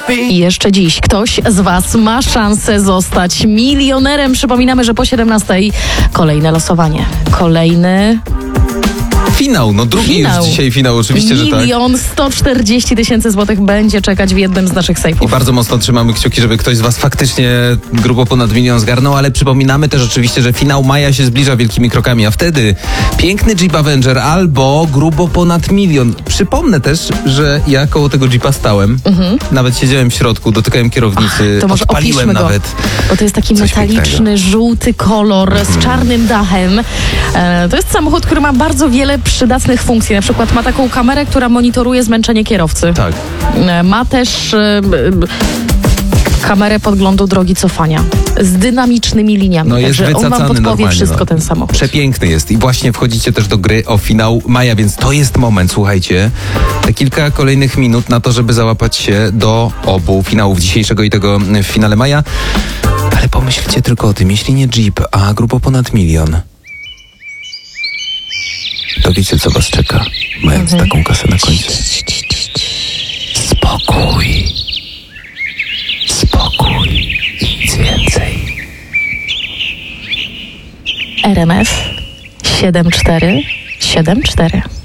I jeszcze dziś ktoś z Was ma szansę zostać milionerem. Przypominamy, że po 17:00 kolejne losowanie. Kolejny finał, no drugi finał. Już dzisiaj finał, oczywiście, że tak. 1 140 000 złotych będzie czekać w jednym z naszych I sejfów. bardzo mocno trzymamy kciuki, żeby ktoś z Was faktycznie grubo ponad 1 000 000 zgarnął, ale przypominamy też oczywiście, że finał maja się zbliża wielkimi krokami, a wtedy piękny Jeep Avenger albo grubo ponad 1 000 000. Przypomnę też, że ja koło tego Jeepa stałem, nawet siedziałem w środku, dotykałem kierownicy, To może odpaliłem opiszmy go, nawet. bo to jest taki Coś metaliczny, pięknego. żółty kolor z czarnym dachem. To jest samochód, który ma bardzo wiele przydatnych funkcji. Na przykład ma taką kamerę, która monitoruje zmęczenie kierowcy. Tak. Ma też kamerę podglądu drogi cofania z dynamicznymi liniami. No jest Także on wam wycacany podpowie normalnie, wszystko, no. ten samochód. Przepiękny jest i właśnie wchodzicie też do gry o finał maja, więc to jest moment, słuchajcie, te kilka kolejnych minut na to, żeby załapać się do obu finałów dzisiejszego i tego w finale maja. Ale pomyślcie tylko o tym, jeśli nie Jeep, a grubo ponad 1 000 000, to wiecie, co Was czeka, mając taką kasę na koncie. Spokój. Spokój i nic więcej. RMF 7474.